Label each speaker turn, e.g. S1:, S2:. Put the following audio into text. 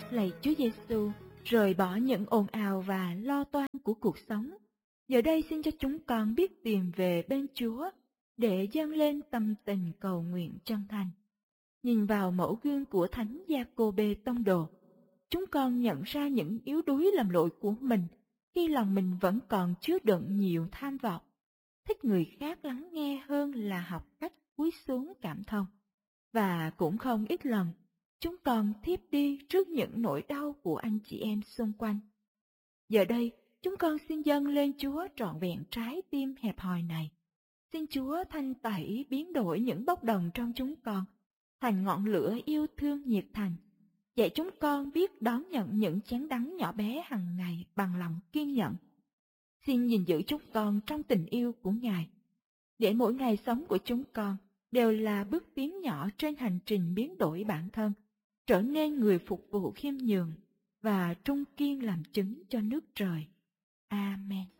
S1: Lạy Chúa Giêsu, rời bỏ những ồn ào và lo toan của cuộc sống. Giờ đây xin cho chúng con biết tìm về bên Chúa để dâng lên tâm tình cầu nguyện chân thành. Nhìn vào mẫu gương của Thánh Gia-cô-bê Tông Đồ, chúng con nhận ra những yếu đuối lầm lỗi của mình khi lòng mình vẫn còn chứa đựng nhiều tham vọng, thích người khác lắng nghe hơn là học cách cúi xuống cảm thông. Và cũng không ít lần, chúng con thiếp đi trước những nỗi đau của anh chị em xung quanh. Giờ đây, chúng con xin dâng lên Chúa trọn vẹn trái tim hẹp hòi này. Xin Chúa thanh tẩy biến đổi những bốc đồng trong chúng con thành ngọn lửa yêu thương nhiệt thành, dạy chúng con biết đón nhận những chén đắng nhỏ bé hàng ngày bằng lòng kiên nhẫn. Xin gìn giữ chúng con trong tình yêu của Ngài, để mỗi ngày sống của chúng con đều là bước tiến nhỏ trên hành trình biến đổi bản thân, trở nên người phục vụ khiêm nhường và trung kiên làm chứng cho nước trời. Amen.